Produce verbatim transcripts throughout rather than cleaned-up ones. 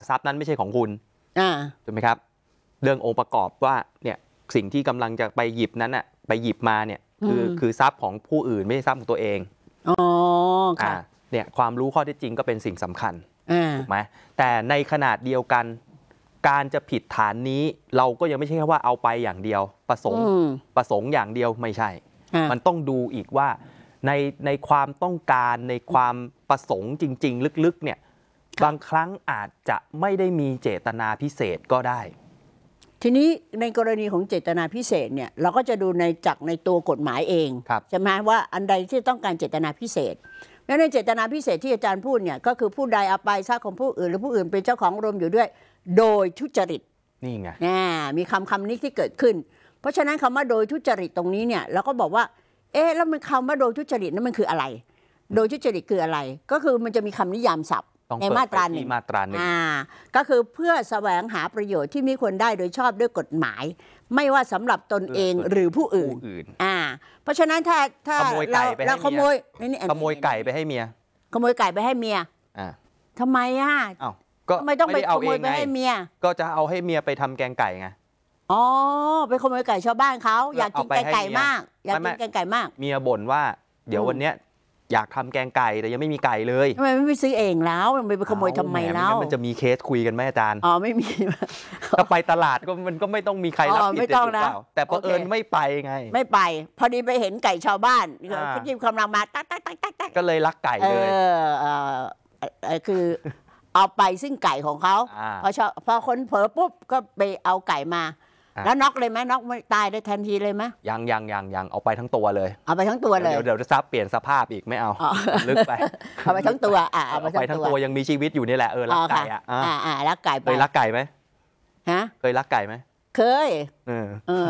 ทรัพย์นั้นไม่ใช่ของคุณถูกไหมครับเรื่ององค์ประกอบว่าเนี่ยสิ่งที่กำลังจะไปหยิบนั้นอ่ะไปหยิบมาเนี่ยคือคือทรัพย์ของผู้อื่นไม่ใช่ทรัพย์ของตัวเองอ๋อค่ะเนี่ยความรู้ข้อเท็จจริงก็เป็นสิ่งสำคัญถูกไหมแต่ในขนาดเดียวกันการจะผิดฐานนี้เราก็ยังไม่ใช่แค่ว่าเอาไปอย่างเดียวประสงค์ประสงค์อย่างเดียวไม่ใช่มันต้องดูอีกว่าในในความต้องการในความประสงค์จริงๆลึกๆเนี่ยบางครั้งอาจจะไม่ได้มีเจตนาพิเศษก็ได้ทีนี้ในกรณีของเจตนาพิเศษเนี่ยเราก็จะดูในจากในตัวกฎหมายเองใช่ไหมว่าอันใดที่ต้องการเจตนาพิเศษแล้วในเจตนาพิเศษที่อาจารย์พูดเนี่ยก็คือผู้ใดเอาไปทรัพย์ของผู้อื่นหรือผู้อื่นเป็นเจ้าของรวมอยู่ด้วยโดยทุจริตนี่ไงมีคำคำนี้ที่เกิดขึ้นเพราะฉะนั้นคำว่าโดยทุจริตตรงนี้เนี่ยเราก็บอกว่าเอ๊ะแล้วมันคำว่าโดยทุจริตนั้นมันคืออะไรโดยทุจริตคืออะไรก็คือมันจะมีคำนิยามศัพท์ในมาตราหนึ่งมาตราหนึ่งก็คือเพื่อแสวงหาประโยชน์ที่มิควรได้โดยชอบด้วยกฎหมายไม่ว่าสำหรับตนเองหรือผู้อื่นอ่าเพราะฉะนั้นถ้าถ้าเราเราขโมยนี่ขโมยไก่ไปให้เมียขโมยไก่ไปให้เมียอ่าทำไมอ่ะอ้าวก็ไม่ต้องไปขโมยไปให้เมียก็จะเอาให้เมียไปทำแกงไก่ไงอ๋อไปขโมยไก่ชาวบ้านเขาอยากกินแกงไก่มากอยากกินแกงไก่มากเมียบ่นว่าเดี๋ยววันเนี้ยอยากทำแกงไก่แต่ยังไม่มีไก่เลยทำไมไม่ไปซื้อเองแล้วมันไปขโมยทำไมแล้วมันจะมีเคสคุยกันไหมอาจารย์อ๋อไม่มีถ้าไปตลาดก็มันก็ไม่ต้องมีใครรับผิดถูกเปล่าแต่พอเอิญไม่ไปไงไม่ไปพอดีไปเห็นไก่ชาวบ้านเขาจิ้มกำลังมาตักตักตักตักตักก็เลยรักไก่เลยเออคือเอาไปซึ่งไก่ของเขาพอพอคนเผลอปุ๊บก็ไปเอาไก่มาแล้วน็อกเลยไหมน็อกไม่ตายได้ทันทีเลยไหมยังยังยังยังเอาไปทั้งตัวเลยเอาไปทั้งตัวเลยเดี๋ยวเดี๋ยวจะซับเปลี่ยนสภาพอีกไม่เอาลึกไปเอาไปทั้งตัวอ่าเอาไปทั้งตัวยังมีชีวิตอยู่นี่แหละเออรักไก่อ่ะอ่าอ่ารักไก่ไปเคยรักไก่ไหมฮะเคยรักไก่ไหมเคยเออเออ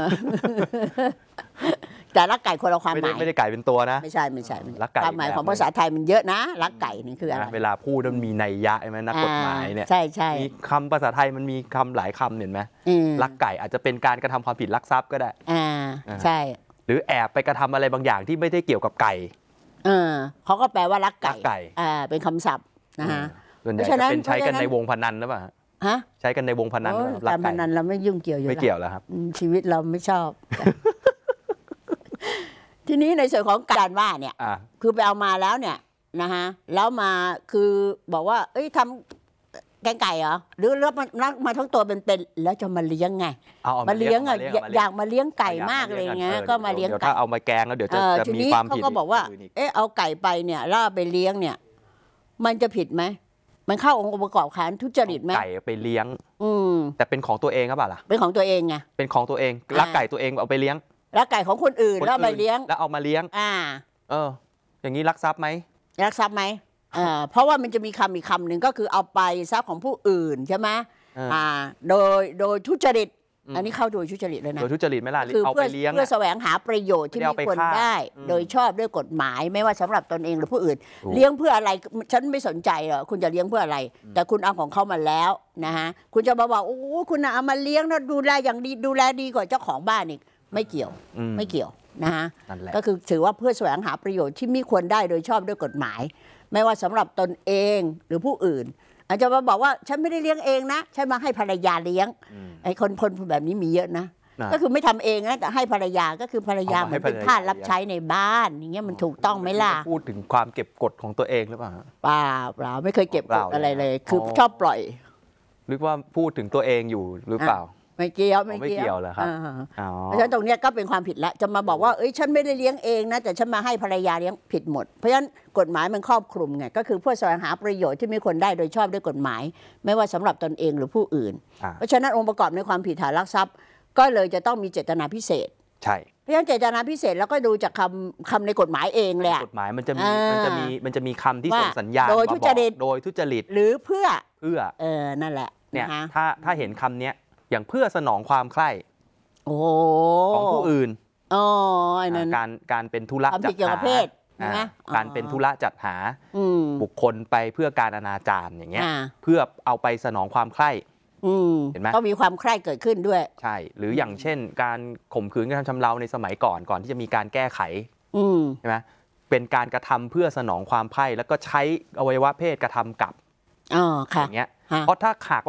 แต่รักไก่คนละความหมายไม่ได้ไก่เป็นตัวนะไม่ใช่ไม่ใช่ความหมายของภาษาไทยมันเยอะนะรักไก่นี่คืออะไรเวลาพูดมันมีนัยยะใช่ไหมนักกฎหมายเนี่ยใช่ใช่มีคำภาษาไทยมันมีคำหลายคำเห็นไหมรักไก่อาจจะเป็นการกระทำความผิดลักทรัพย์ก็ได้อ่าใช่หรือแอบไปกระทำอะไรบางอย่างที่ไม่ได้เกี่ยวกับไก่เออเขาก็แปลว่ารักไก่อ่าเป็นคำศัพท์นะฮะส่วนใหญ่จะเป็นใช้กันในวงพนันหรือเปล่าฮะใช้กันในวงพนันการพนันเราไม่ยุ่งเกี่ยวอยู่ไม่เกี่ยวแล้วครับชีวิตเราไม่ชอบทีนี้ในส่วนของการว่าเนี่ยคือไปเอามาแล้วเนี่ยนะฮะแล้วมาคือบอกว่าเอ้ยทำแกงไก่เหรอหรือเลือกมามาทั้งตัวเป็นๆแล้วจะมาเลี้ยงไงมาเลี้ยงอ่ะอยากมาเลี้ยงไก่มากเลยเงี้ยก็มาเลี้ยงไก่ถ้าเอามาแกงแล้วเดี๋ยวจะจะมีความผิดเขาก็บอกว่าเอ๊ะเอาไก่ไปเนี่ยแล้วไปเลี้ยงเนี่ยมันจะผิดไหมมันเข้าองค์ประกอบการทุจริตไหมไก่ไปเลี้ยงอืมแต่เป็นของตัวเองครับเปล่าล่ะเป็นของตัวเองไงเป็นของตัวเองรักไก่ตัวเองเอาไปเลี้ยงแล้วไก่ของคนอื่นแล้วมาเลี้ยงแล้วเอามาเลี้ยงอ่าเอออย่างนี้ลักทรัพย์ไหมลักทรัพย์ไหมเออเพราะว่ามันจะมีคำอีกคำหนึ่งก็คือเอาไปทรัพย์ของผู้อื่นใช่ไหมอ่าโดยโดยทุจริตอันนี้เข้าโดยทุจริตเลยนะโดยทุจริตไหมล่ะคือเพื่อเพื่อแสวงหาประโยชน์ที่มีคนได้โดยชอบด้วยกฎหมายไม่ว่าสำหรับตนเองหรือผู้อื่นเลี้ยงเพื่ออะไรฉันไม่สนใจหรอกคุณจะเลี้ยงเพื่ออะไรแต่คุณเอาของเขามาแล้วนะฮะคุณจะมาบอกโอ้คุณเอามาเลี้ยงแล้วดูแลอย่างดีดูแลดีกว่าเจ้าของบ้านอีกไม่เกี่ยวไม่เกี่ยวนะฮะก็คือถือว่าเพื่อแสวงหาประโยชน์ที่มีควรได้โดยชอบด้วยกฎหมายไม่ว่าสำหรับตนเองหรือผู้อื่นอาจจะมาบอกว่าฉันไม่ได้เลี้ยงเองนะฉันมาให้ภรรยาเลี้ยงไอ้คนคนแบบนี้มีเยอะนะก็คือไม่ทำเองนะแต่ให้ภรรยาก็คือภรรยาเหมือนเป็นทาสรับใช้ในบ้านอย่างเงี้ยมันถูกต้องไหมล่ะพูดถึงความเก็บกดของตัวเองหรือเปล่าเปล่าเปล่าไม่เคยเก็บกดอะไรเลยคือชอบปล่อยหรือว่าพูดถึงตัวเองอยู่หรือเปล่าไม่เกี่ยวไม่เกี่ยวเลยครับเพราะฉะนั้นตรงนี้ก็เป็นความผิดแล้วจะมาบอกว่าเอ้ยฉันไม่ได้เลี้ยงเองนะแต่ฉันมาให้ภรรยาเลี้ยงผิดหมดเพราะฉะนั้นกฎหมายมันครอบคลุมไงก็คือเพื่อแสวงหาประโยชน์ที่มีคนได้โดยชอบด้วยกฎหมายไม่ว่าสำหรับตนเองหรือผู้อื่นเพราะฉะนั้นองค์ประกอบในความผิดฐานลักทรัพย์ก็เลยจะต้องมีเจตนาพิเศษใช่เพราะฉะนั้นเจตนาพิเศษแล้วก็ดูจากคำคำในกฎหมายเองเลยกฎหมายมันจะมีมันจะมีมันจะมีคำที่ส่งสัญญาณโดยทุจริตโดยทุจริตหรือเพื่อเพื่อเออนั่นแหละเนี่ยถ้าถ้าเห็นคำนี้อย่างเพื่อสนองความใคร่ของผู้อื่นการการเป็นธุระจัดหาการเป็นธุระจัดหาบุคคลไปเพื่อการอนาจารอย่างเงี้ยเพื่อเอาไปสนองความใคร่เห็นไหมก็มีความใคร่เกิดขึ้นด้วยใช่หรืออย่างเช่นการข่มขืนกระทำชำเราในสมัยก่อนก่อนที่จะมีการแก้ไขใช่ไหมเป็นการกระทำเพื่อสนองความใคร่แล้วก็ใช้อวัยวะเพศกระทำกับอย่างเงี้ยเพราะถ้าหาก